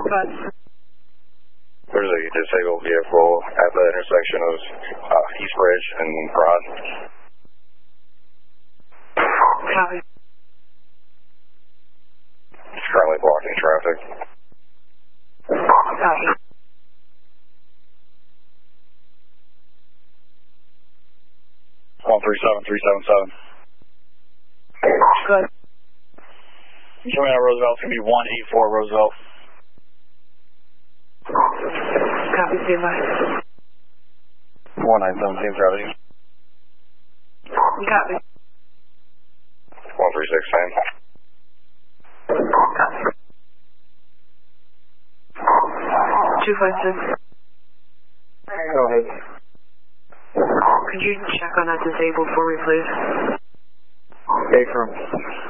There's a disabled vehicle at the intersection of East Bridge and Broad. Copy. It's currently blocking traffic. Copy. One 37377. Good. Coming out Roosevelt, it's going to be 184 Roosevelt. Copy, stand by. 1917 Gravity. Copy. 136 same. Copy. 256. Go ahead. Could you check on that disabled for me, please? Okay, from